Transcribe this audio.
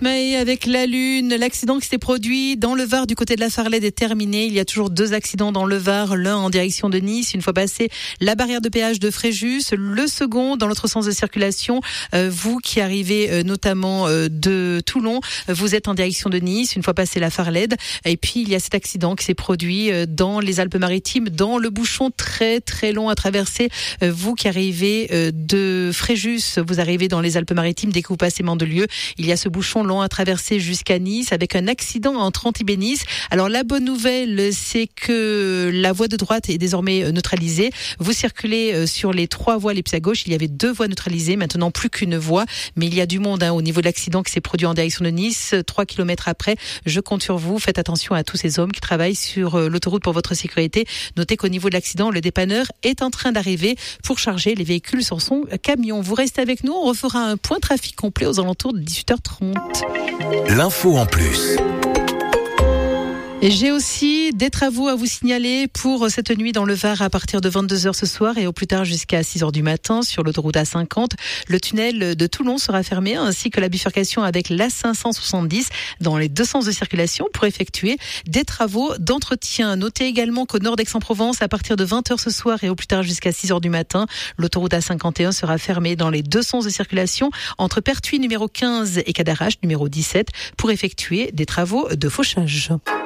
Mais avec la Lune, l'accident qui s'est produit dans le Var du côté de la Farlède est terminé. Il y a toujours 2 accidents dans le Var, l'un en direction de Nice, une fois passé la barrière de péage de Fréjus, le second dans l'autre sens de circulation. Vous qui arrivez notamment de Toulon, vous êtes en direction de Nice, une fois passé la Farlède. Et puis il y a cet accident qui s'est produit dans les Alpes-Maritimes, dans le bouchon très très long à traverser. Vous qui arrivez de Fréjus, vous arrivez dans les Alpes-Maritimes, dès que vous passez Mandelieu, il y a ce bouchon long à traverser jusqu'à Nice avec un accident entre Antibes et Nice. Alors la bonne nouvelle, c'est que la voie de droite est désormais neutralisée. Vous circulez sur les 3 voies les plus à gauche. Il y avait 2 voies neutralisées, maintenant plus qu'une voie. Mais il y a du monde au niveau de l'accident qui s'est produit en direction de Nice. 3 kilomètres après, je compte sur vous. Faites attention à tous ces hommes qui travaillent sur l'autoroute pour votre sécurité. Notez qu'au niveau de l'accident, le dépanneur est en train d'arriver pour charger les véhicules sur son camion. Vous restez avec nous, on refera un point trafic complet aux alentours de 18h30. L'info en plus. Et j'ai aussi des travaux à vous signaler pour cette nuit dans le Var à partir de 22h ce soir et au plus tard jusqu'à 6h du matin sur l'autoroute A50. Le tunnel de Toulon sera fermé ainsi que la bifurcation avec l'A570 dans les 2 sens de circulation pour effectuer des travaux d'entretien. Notez également qu'au nord d'Aix-en-Provence, à partir de 20h ce soir et au plus tard jusqu'à 6h du matin, l'autoroute A51 sera fermée dans les 2 sens de circulation entre Pertuis numéro 15 et Cadarache numéro 17 pour effectuer des travaux de fauchage.